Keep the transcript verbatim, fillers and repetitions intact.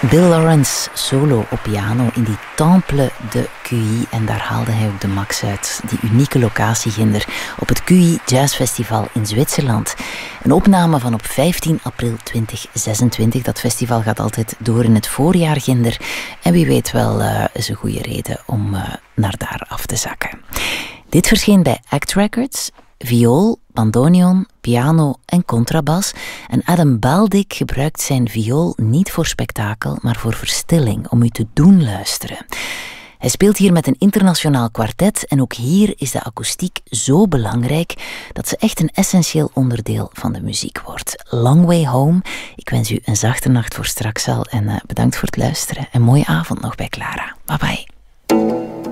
Bill Lawrence solo op piano in die Temple de Q I. En daar haalde hij ook de max uit. Die unieke locatieginder op het Q I Jazz Festival in Zwitserland. Een opname van op vijftien april tweeduizend zesentwintig. Dat festival gaat altijd door in het voorjaar, ginder. En wie weet wel uh, is een goede reden om uh, naar daar af te zakken. Dit verscheen bij Act Records. Viool, bandoneon, piano en contrabas. En Adam Baldick gebruikt zijn viool niet voor spektakel, maar voor verstilling, om u te doen luisteren. Hij speelt hier met een internationaal kwartet en ook hier is de akoestiek zo belangrijk dat ze echt een essentieel onderdeel van de muziek wordt. Long Way Home. Ik wens u een zachte nacht voor straks al en uh, bedankt voor het luisteren. Een mooie avond nog bij Clara. Bye bye.